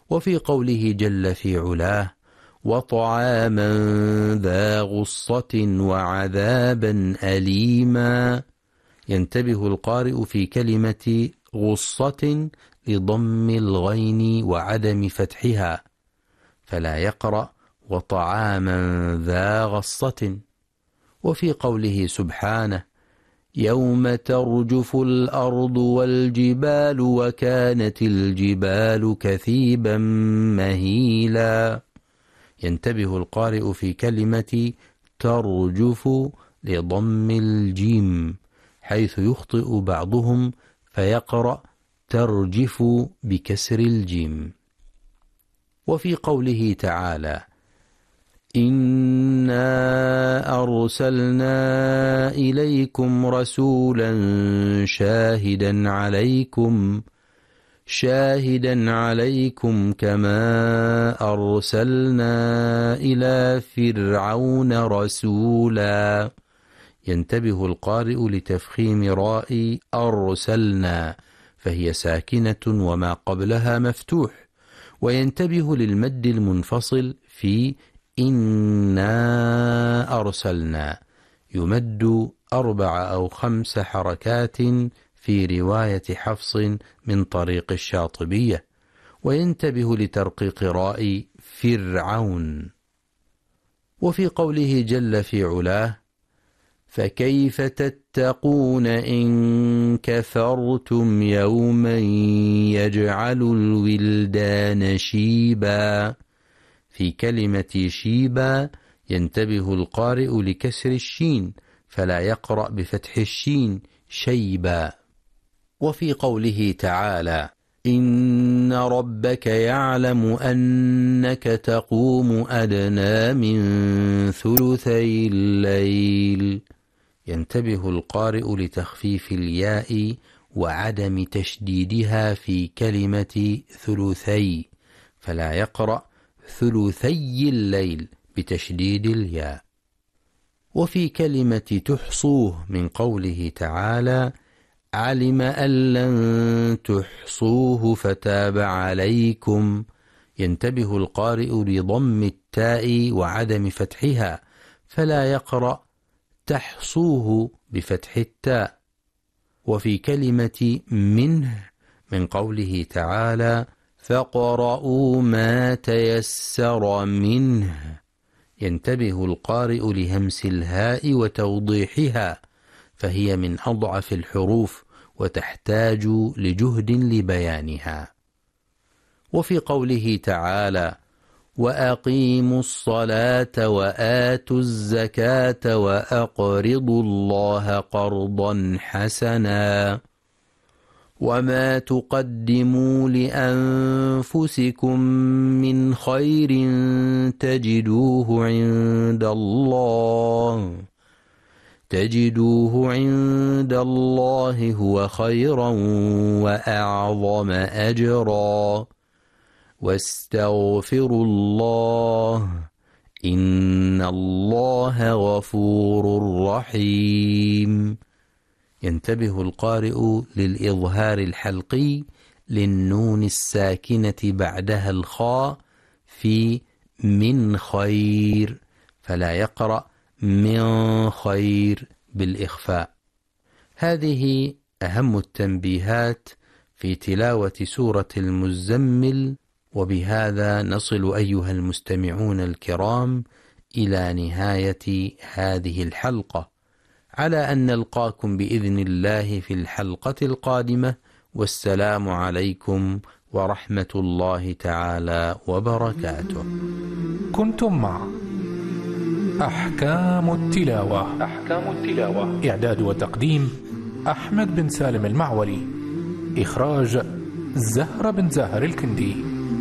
وفي قوله جل في علاه: وطعاما ذا غصة وعذابا أليما، ينتبه القارئ في كلمة غصة لضم الغين وعدم فتحها، فلا يقرأ وطعاما ذا غصة. وفي قوله سبحانه: يوم ترجف الأرض والجبال وكانت الجبال كثيبا مهيلا، ينتبه القارئ في كلمة ترجف لضم الجيم، حيث يخطئ بعضهم فيقرأ ترجف بكسر الجيم. وفي قوله تعالى: إنا أرسلنا إليكم رسولا شاهدا عليكم كما أرسلنا إلى فرعون رسولا، ينتبه القارئ لتفخيم راء أرسلنا، فهي ساكنة وما قبلها مفتوح، وينتبه للمد المنفصل في إنا أرسلنا، يمد 4 أو 5 حركات في رواية حفص من طريق الشاطبية، وينتبه لترقيق راء فرعون. وفي قوله جل في علاه: فكيف تتقون إن كفرتم يوما يجعل الولدان شيبا، في كلمة شيبا ينتبه القارئ لكسر الشين، فلا يقرأ بفتح الشين شيبا. وفي قوله تعالى: إن ربك يعلم أنك تقوم أدنى من ثلثي الليل، ينتبه القارئ لتخفيف الياء وعدم تشديدها في كلمة ثلثي، فلا يقرأ ثلثي الليل بتشديد الياء. وفي كلمة تحصوه من قوله تعالى: علم أن لن تحصوه فتاب عليكم، ينتبه القارئ لضم التاء وعدم فتحها، فلا يقرأ تحصوه بفتح التاء. وفي كلمة منه من قوله تعالى: فاقرؤوا ما تيسر منه، ينتبه القارئ لهمس الهاء وتوضيحها، فهي من أضعف الحروف وتحتاج لجهد لبيانها. وفي قوله تعالى: وأقيموا الصلاة وآتوا الزكاة وأقرضوا الله قرضا حسنا، وما تقدموا لأنفسكم من خير تجدوه عند الله هو خيرا وأعظم أجرا، واستغفروا الله إن الله غفور رحيم، ينتبه القارئ للإظهار الحلقي للنون الساكنة بعدها الخاء في من خير، فلا يقرأ من خير بالإخفاء. هذه أهم التنبيهات في تلاوة سورة المزمل، وبهذا نصل أيها المستمعون الكرام إلى نهاية هذه الحلقة، على أن نلقاكم بإذن الله في الحلقة القادمة، والسلام عليكم ورحمة الله تعالى وبركاته. كنتم مع أحكام التلاوة. إعداد وتقديم أحمد بن سالم المعولي، إخراج زهرة بن زاهر الكندي.